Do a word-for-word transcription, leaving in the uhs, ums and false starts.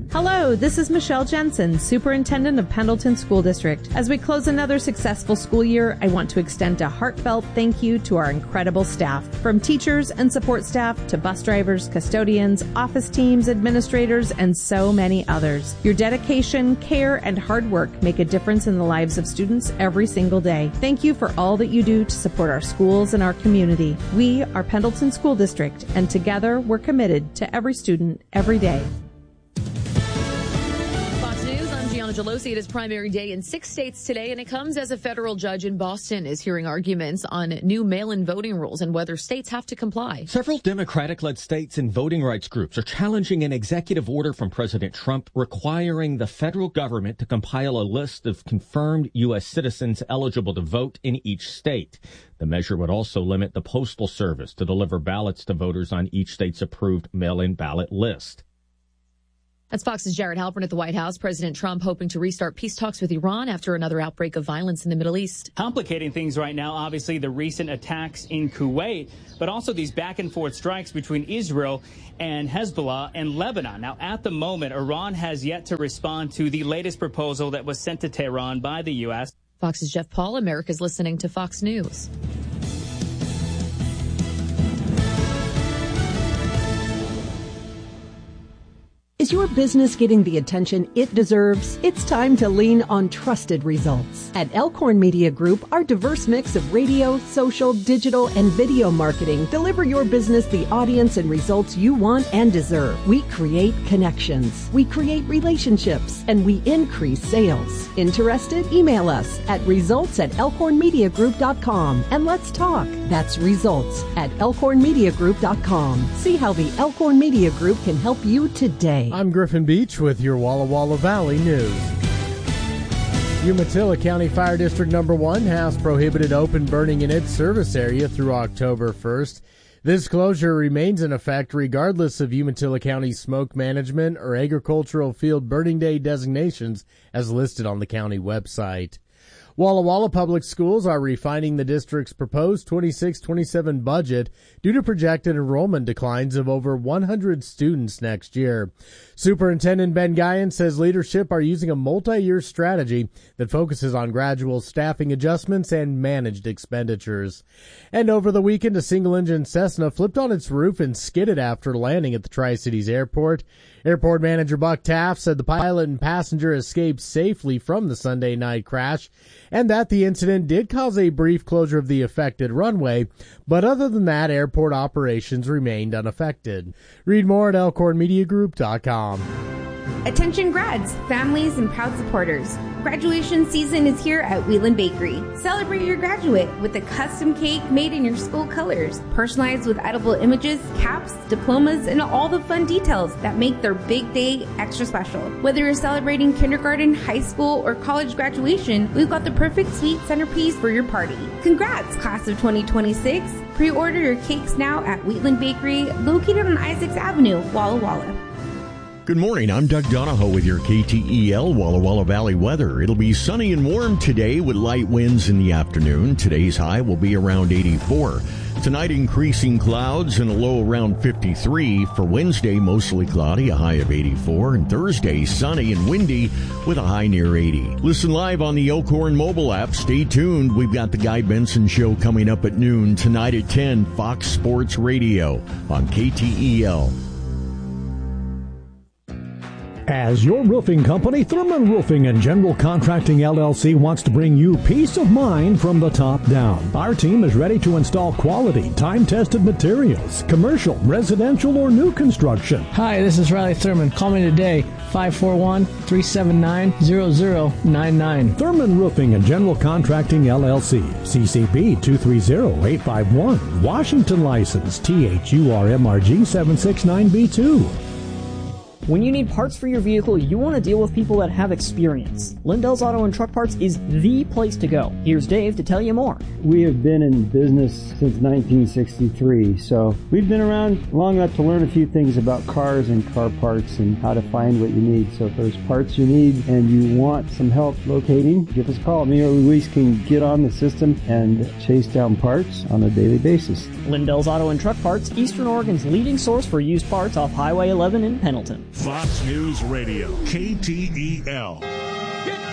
Hello, this is Michelle Jensen, Superintendent of Pendleton School District. As we close another successful school year, I want to extend a heartfelt thank you to our incredible staff. From teachers and support staff to bus drivers, custodians, office teams, administrators, and so many others. Your dedication, care, and hard work make a difference in the lives of students every single day. Thank you for all that you do to support our schools and our community. We are Pendleton School District, and together we're committed to every student every day. Pelosi, it is primary day in six states today, and it comes as a federal judge in Boston is hearing arguments on new mail-in voting rules and whether states have to comply. Several Democratic-led states and voting rights groups are challenging an executive order from President Trump requiring the federal government to compile a list of confirmed U S citizens eligible to vote in each state. The measure would also limit the Postal Service to deliver ballots to voters on each state's approved mail-in ballot list. That's Fox's Jared Halpern at the White House. President Trump hoping to restart peace talks with Iran after another outbreak of violence in the Middle East. Complicating things right now, obviously, the recent attacks in Kuwait, but also these back and forth strikes between Israel and Hezbollah and Lebanon. Now, at the moment, Iran has yet to respond to the latest proposal that was sent to Tehran by the U S. Fox's Jeff Paul, America's listening to Fox News. Is your business getting the attention it deserves? It's time to lean on trusted results. At Elkhorn Media Group, our diverse mix of radio, social, digital, and video marketing deliver your business the audience and results you want and deserve. We create connections, we create relationships, and we increase sales. Interested? Email us at results at elkhorn media group dot com and let's talk. That's results at elkhorn media group dot com. See how the Elkhorn Media Group can help you today. I'm Griffin Beach with your Walla Walla Valley News. Umatilla County Fire District Number one has prohibited open burning in its service area through October first. This closure remains in effect regardless of Umatilla County's smoke management or agricultural field burning day designations as listed on the county website. Walla Walla Public Schools are refining the district's proposed twenty-six twenty-seven budget due to projected enrollment declines of over one hundred students next year. Superintendent Ben Guyan says leadership are using a multi-year strategy that focuses on gradual staffing adjustments and managed expenditures. And over the weekend, a single-engine Cessna flipped on its roof and skidded after landing at the Tri-Cities Airport. Airport manager Buck Taft said the pilot and passenger escaped safely from the Sunday night crash and that the incident did cause a brief closure of the affected runway, but other than that, airport operations remained unaffected. Read more at elkhorn media group dot com. Attention grads, families, and proud supporters. Graduation season is here at Wheatland Bakery. Celebrate your graduate with a custom cake made in your school colors, personalized with edible images, caps, diplomas, and all the fun details that make their big day extra special. Whether you're celebrating kindergarten, high school, or college graduation, we've got the perfect sweet centerpiece for your party. Congrats, class of twenty twenty-six. Pre-order your cakes now at Wheatland Bakery, located on Isaacs Avenue, Walla Walla. Good morning, I'm Doug Donahoe with your K T E L Walla Walla Valley weather. It'll be sunny and warm today with light winds in the afternoon. Today's high will be around eighty-four. Tonight, increasing clouds and a low around fifty-three. For Wednesday, mostly cloudy, a high of eighty-four. And Thursday, sunny and windy with a high near eighty. Listen live on the Elkhorn mobile app. Stay tuned. We've got the Guy Benson Show coming up at noon. Tonight at ten, Fox Sports Radio on K T E L. As your roofing company, Thurman Roofing and General Contracting L L C wants to bring you peace of mind from the top down. Our team is ready to install quality, time-tested materials, commercial, residential, or new construction. Hi, this is Riley Thurman. Call me today, five four one, three seven nine, zero zero nine nine. Thurman Roofing and General Contracting L L C, C C P two three zero eight five one, Washington license, T H U R M R G seven six nine B two. When you need parts for your vehicle, you want to deal with people that have experience. Lindell's Auto and Truck Parts is the place to go. Here's Dave to tell you more. We have been in business since nineteen sixty-three, so we've been around long enough to learn a few things about cars and car parts and how to find what you need. So if there's parts you need and you want some help locating, give us a call. Me or Luis can get on the system and chase down parts on a daily basis. Lindell's Auto and Truck Parts, Eastern Oregon's leading source for used parts off Highway eleven in Pendleton. Fox News Radio, K T E L.